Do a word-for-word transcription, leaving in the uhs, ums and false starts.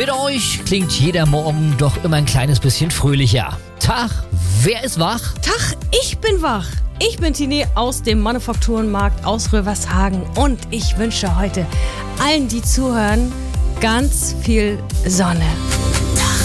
Mit euch klingt jeder Morgen doch immer ein kleines bisschen fröhlicher. Tag, wer ist wach? Tag, ich bin wach. Ich bin Tine aus dem Manufakturenmarkt aus Rövershagen und ich wünsche heute allen, die zuhören, ganz viel Sonne.